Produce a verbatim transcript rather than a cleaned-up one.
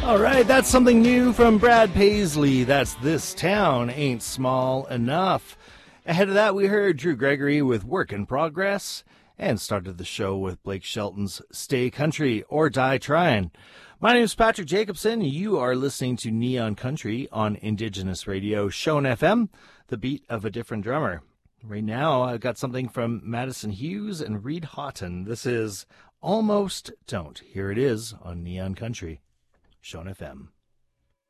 All right, that's something new from Brad Paisley. That's This Town Ain't Small Enough. Ahead of that, we heard Drew Gregory with Work in Progress and started the show with Blake Shelton's Stay Country or Die Tryin'. My name is Patrick Jacobson. You are listening to Neon Country on Indigenous Radio, Shone F M, the beat of a different drummer. Right now, I've got something from Madison Hughes and Reed Houghton. This is Almost Don't. Here it is on Neon Country, Shone F M.